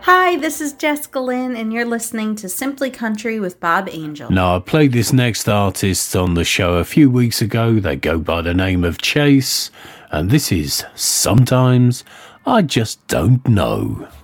Hi, this is Jessica Lynn, and you're listening to Simply Country with Bob Angel. Now, I played this next artist on the show a few weeks ago. They go by the name of Chase, and this is Sometimes I Just Don't Know.